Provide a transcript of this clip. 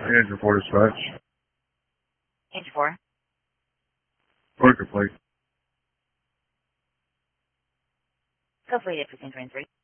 Andrew 4 dispatch. Andrew 4. Worker plate. Go for it, 1523.